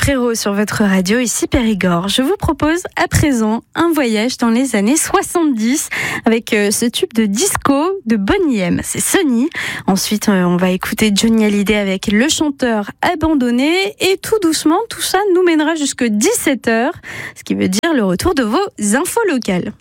Frérot sur votre radio, ici Périgord. Je vous propose à présent un voyage dans les années 70 avec ce tube de disco de Boney M. C'est Sunny. Ensuite, on va écouter Johnny Hallyday avec Le Chanteur Abandonné. Et tout doucement, tout ça nous mènera jusque 17h, ce qui veut dire le retour de vos infos locales.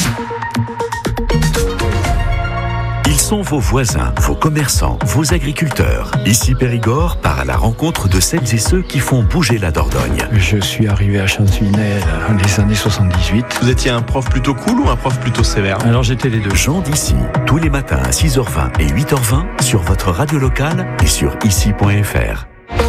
Ils sont vos voisins, vos commerçants, vos agriculteurs. Ici Périgord part à la rencontre de celles et ceux qui font bouger la Dordogne. Je suis arrivé à Chantevinelle dans les années 78. Vous étiez un prof plutôt cool ou un prof plutôt sévère ? Alors j'étais les deux. Gens d'ici, tous les matins à 6h20 et 8h20 sur votre radio locale et sur ici.fr.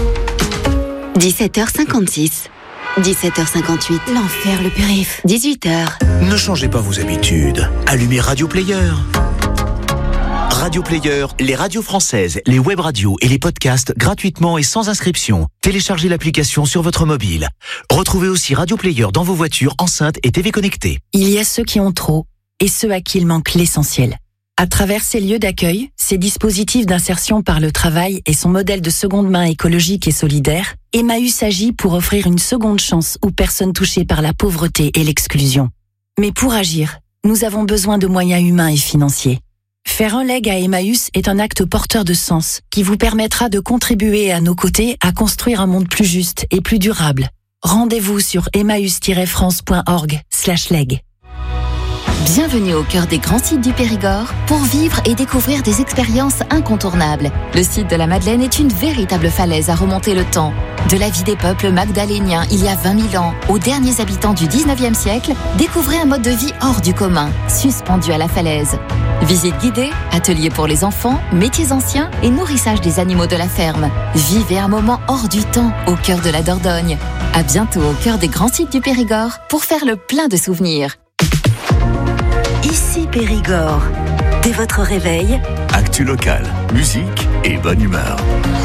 17h56. 17h58. L'enfer, le périph'. 18h. Ne changez pas vos habitudes. Allumez Radio Player. Radio Player, les radios françaises, les web radios et les podcasts gratuitement et sans inscription. Téléchargez l'application sur votre mobile. Retrouvez aussi Radio Player dans vos voitures, enceintes et TV connectées. Il y a ceux qui ont trop et ceux à qui il manque l'essentiel. À travers ces lieux d'accueil, ces dispositifs d'insertion par le travail et son modèle de seconde main écologique et solidaire, Emmaüs agit pour offrir une seconde chance aux personnes touchées par la pauvreté et l'exclusion. Mais pour agir, nous avons besoin de moyens humains et financiers. Faire un leg à Emmaüs est un acte porteur de sens qui vous permettra de contribuer à nos côtés à construire un monde plus juste et plus durable. Rendez-vous sur emmaüs-france.org/leg. Bienvenue au cœur des grands sites du Périgord pour vivre et découvrir des expériences incontournables. Le site de la Madeleine est une véritable falaise à remonter le temps. De la vie des peuples magdaléniens il y a 20 000 ans aux derniers habitants du 19e siècle, découvrez un mode de vie hors du commun, suspendu à la falaise. Visite guidée, ateliers pour les enfants, métiers anciens et nourrissage des animaux de la ferme. Vivez un moment hors du temps au cœur de la Dordogne. À bientôt au cœur des grands sites du Périgord pour faire le plein de souvenirs. Ici Périgord. Dès votre réveil, Actu locale, musique et bonne humeur.